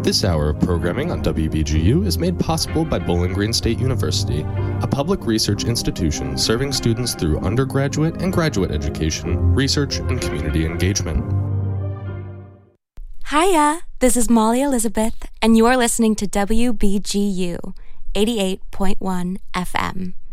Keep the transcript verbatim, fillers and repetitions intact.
This hour of programming on W B G U is made possible by Bowling Green State University, a public research institution serving students through undergraduate and graduate education, research, and community engagement. Hiya, this is Molly Elizabeth, and you're listening to W B G U eighty-eight point one F M.